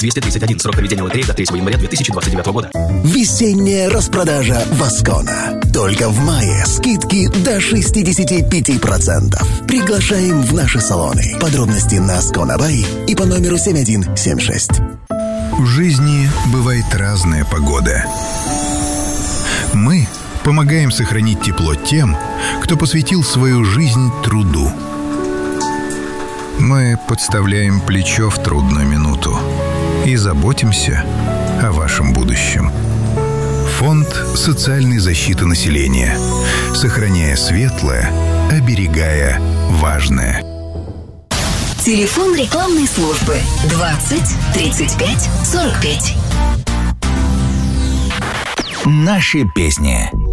231. Срок проведения лотереи до 3 января 2029 года. Весенняя распродажа Васкона. Только в мае скидки до 65%. Приглашаем в наши салоны. Подробности на Ascona.by и по номеру 7176. В жизни бывает разная погода. Мы помогаем сохранить тепло тем, кто посвятил свою жизнь труду. Мы подставляем плечо в трудную минуту и заботимся о вашем будущем. Фонд социальной защиты населения. Сохраняя светлое, оберегая важное. Телефон рекламной службы 20 35 45. Наши песни.